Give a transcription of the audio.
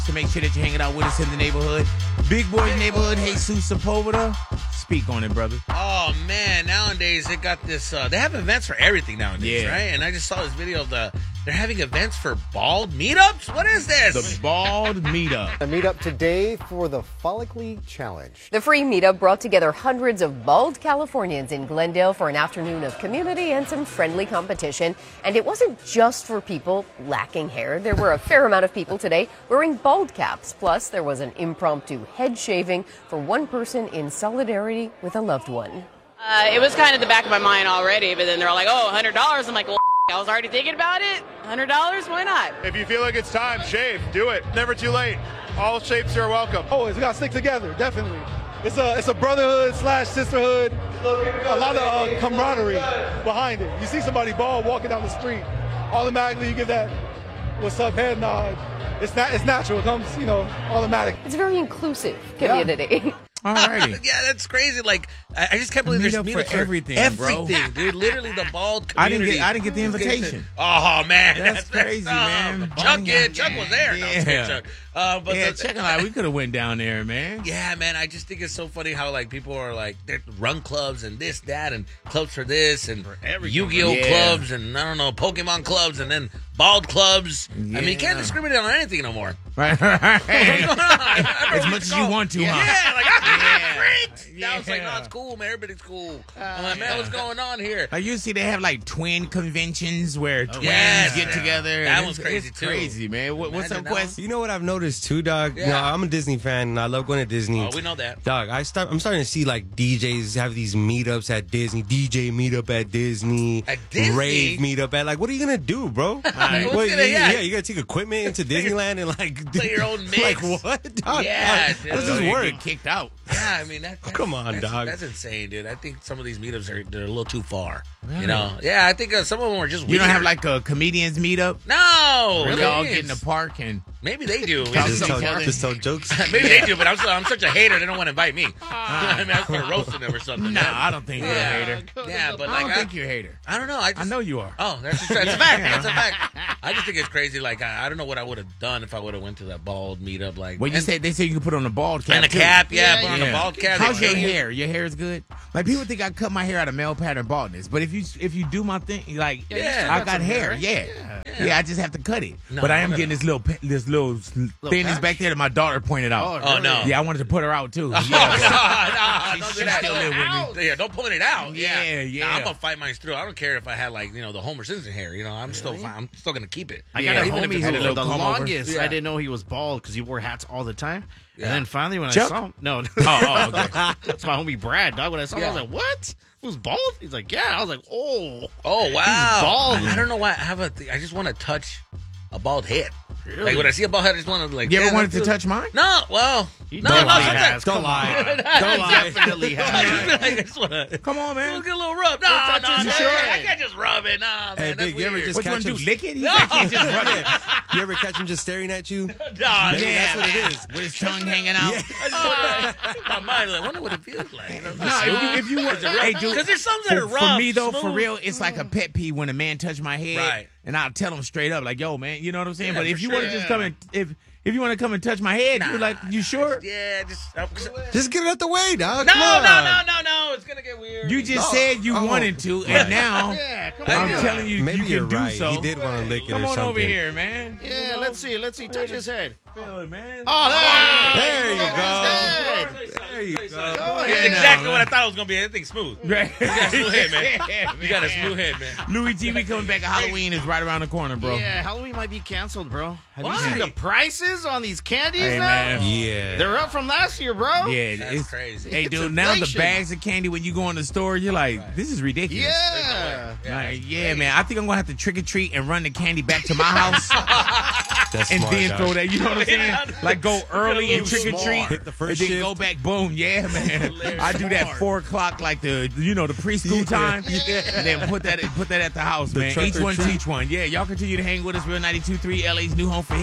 to make sure that you're hanging out with us in the neighborhood. Big Boy's Neighborhood, Jesus Sepulveda. Speak on it, brother. Oh, man. Nowadays, they got this. They have events for everything nowadays, Yeah. right? And I just saw this video of they're having events for bald meetups? What is this? The Bald Meetup. A meetup today for the Follically Challenge. The free meetup brought together hundreds of bald Californians in Glendale for an afternoon of community and some friendly competition. And it wasn't just for people lacking hair. There were a fair amount of people today wearing bald caps. Plus, there was an impromptu head shaving for one person in solidarity with a loved one. It was kind of the back of my mind already, but then they're all like, oh, $100. I'm like, well, I was already thinking about it. $100, why not? If you feel like it's time, shave, do it. Never too late. All shapes are welcome. Always, we gotta stick together, definitely. It's a brotherhood / sisterhood, a lot of camaraderie behind it. You see somebody bald walking down the street, automatically you give that what's up head nod. It's natural, it comes, automatic. It's a very inclusive community. Alrighty. Yeah, that's crazy. Like, I just can't believe there's Meetup for everything, bro. Everything, dude. Literally the bald I didn't community. get the invitation. Oh, man. That's crazy, man. Chuck was there. No, I'm Yeah. Chuck. But Yeah, check it out. We could have went down there, man. yeah, man, I just think it's so funny how, like, people are, like, they're run clubs and this, that, and clubs for this, and Yu-Gi-Oh! Yeah. Clubs, and, I don't know, Pokemon clubs, and then bald clubs. I mean, you can't Yeah. discriminate on anything no more. Right. As much as you want to, Yeah, huh? like, great. Now it's like, Yeah. no, it's cool, man. Everybody's cool. I'm like, man, what's going on here? Like you see, they have like twin conventions where twins yes. get together. That and one's it's- crazy, it's too. crazy, man. What's Imagine up, that Quest? You know what I've noticed too, dog? Yeah. You know, I'm a Disney fan and I love going to Disney. Oh, we know that. Dog, I'm starting to see like DJs have these meetups at Disney, DJ meetup at Disney, At Disney? rave meetup at, like, what are you gonna do, bro? Who's What, gonna- yeah. you gotta take equipment into Disneyland and like Play your own mix. Like what? Dog, Yeah, how does dude. this You work? get kicked out. Yeah, I mean, Come on, dog. That's insane, dude. I think some of these meetups they're a little too far. You know? Yeah, I think some of them are just You don't weird. have like a comedians meetup? No! Where Really? they all get in the park and Maybe they do. Talk Just to tell, each other. just tell jokes. Maybe they do, but I'm such a hater, they don't want to invite me. I mean, I start roasting them or something. nah, I don't think you're a hater. Yeah, but I like, don't think you're a hater. I don't know. I know you are. Oh, that's a fact. That's a fact. I just think it's crazy. Like, I don't know what I would have done if I would have went to that bald meetup. Like, Well, they say you can put on a bald cap and a too. cap, yeah, put on a Yeah. bald cap. How's They your kill you. hair? Your hair is good. Like people think I cut my hair out of male pattern baldness, but if you do my thing, like Yeah. I got hair, yeah. I just have to cut it. No, but I am no, getting this little thinness back there that my daughter pointed out. Oh, no. Yeah, I wanted to put her out too. Oh, Yeah. no, don't do She that. still live with me. Yeah, don't point it out. Yeah, yeah. Nah, I'm gonna fight mine through. I don't care if I had like the Homer Simpson hair. I'm still fine. I'm still gonna keep it. I got a even if homie it's had a who, little the comb over. longest, Yeah. I didn't know he was bald because he wore hats all the time. Yeah. And then finally, when Chuck? I saw him, no, Oh, okay. that's my homie Brad, dog. When I saw him, I was Yeah. like, what? He was bald? He's like, yeah. I was like, oh. Oh wow! bald. I don't know why. I just want to touch a bald head. Like when I see a bald head, I just want to like. You ever yeah, wanted to that's- touch mine? No, well, He no. definitely Sometimes. has. Don't Come lie. on. Don't lie. Definitely has. I just want to. Come on, man. Get a little rub. No, touch no, his no, head. I can't just rub it. Nah, man, Hey, that's Big, you ever weird. just What you want catch to do? him? Lick it? He's No. like, "Can't just rub it." You ever catch him just staring at you? Nah, Maybe yeah. that's what it is. With his tongue hanging out. My mind, like, I wonder what it feels like. No, if you want, hey, dude. Because there's some that are For rough. me though, for smooth. real, it's like a pet peeve when a man touch my head, Right. and I'll tell him straight up, like, "Yo, man, you know what I'm saying." Yeah, but if for you sure. want to just come and if you want to come and touch my head, you're like, "You sure?" Yeah, just. Just get it out the way, dog. No, Come on. no. It's gonna get weird. You just said you wanted to, and now I'm telling you, Maybe you you're can do right. so. He did want to lick it Come or on something. over here, man. Yeah, let's see. Touch his head. Feel it, man. Oh, There you go. There you go. That's exactly what I thought it was gonna be. That thing's smooth. Right. You got a smooth head, man. Yeah, You got a smooth head, man. Louis TV coming back at Halloween is right around the corner, bro. Yeah, Halloween might be canceled, bro. Have Why? you seen the prices on these candies Hey, now? man. Yeah. They're up from last year, bro. Yeah, That's it's crazy. Hey, It's dude, now the inflation. bags of candy when you go in the store, you're like, this is ridiculous. Yeah. Like, yeah, man. I think I'm gonna have to trick or treat and run the candy back to my house That's and smart, then dog. throw that. You know what I'm saying? Like go early and trick or treat, Hit the first and then shift. go back. Boom, yeah, man. I do that 4 o'clock, like the preschool time, and then put that at the house, The man. trunk Each or one treat. teach one. Yeah, y'all continue to hang with us. Real 92.3, LA's new home for